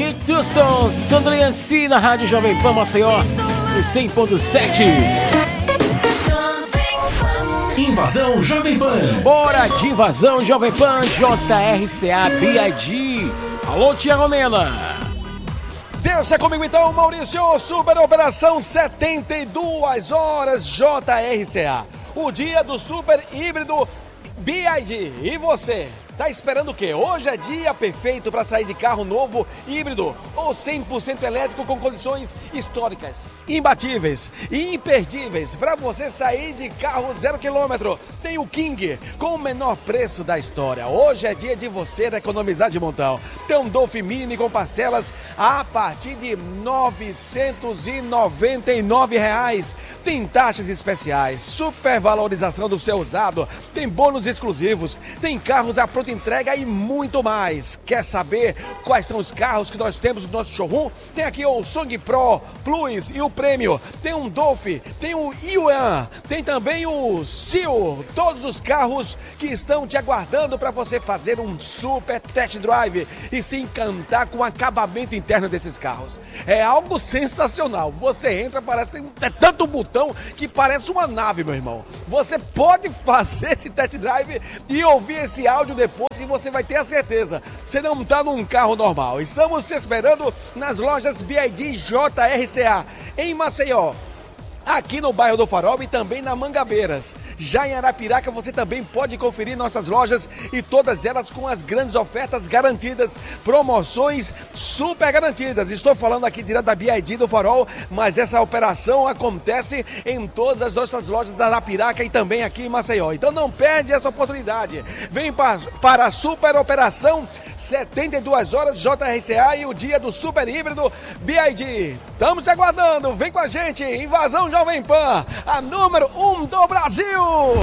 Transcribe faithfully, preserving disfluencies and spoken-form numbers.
Whitney Houston, Sandrinha C na Rádio Jovem Pan Maceió, no cem ponto sete. Invasão Jovem Pan. Bora de Invasão Jovem Pan, J R C A B I G. Alô, Tiago Mena. Deixa comigo então, Maurício. Super Operação setenta e duas horas J R C A. O dia do super híbrido B I D. E você? Tá esperando o quê? Hoje é dia perfeito para sair de carro novo, híbrido ou cem por cento elétrico com condições históricas, imbatíveis e imperdíveis para você sair de carro zero quilômetro. Tem o King com o menor preço da história. Hoje é dia de você economizar de montão. Tem um Dolphin Mini com parcelas a partir de novecentos e noventa e nove reais. Tem taxas especiais, supervalorização do seu usado, tem bônus exclusivos, tem carros a pronto entrega e muito mais. Quer saber quais são os carros que nós temos no nosso showroom? Tem aqui o Song Pro, Plus e o Prêmio. Tem um Dolphin, tem o Yuan, tem também o Seal. Todos os carros que estão te aguardando para você fazer um super test drive e se encantar com o acabamento interno desses carros. É algo sensacional. Você entra, parece é tanto botão que parece uma nave, meu irmão. Você pode fazer esse test drive e ouvir esse áudio depois, que você vai ter a certeza, você não está num carro normal. Estamos te esperando nas lojas B I D J R C A, em Maceió, aqui no bairro do Farol e também na Mangabeiras. Já em Arapiraca você também pode conferir nossas lojas e todas elas com as grandes ofertas garantidas, promoções super garantidas. Estou falando aqui direto da B I D do Farol, mas essa operação acontece em todas as nossas lojas da Arapiraca e também aqui em Maceió. Então não perde essa oportunidade. Vem para, para a super operação setenta e duas horas J R C A e o dia do super híbrido B I D. Estamos te aguardando. Vem com a gente. Invasão Jovem Pan, a número um do Brasil.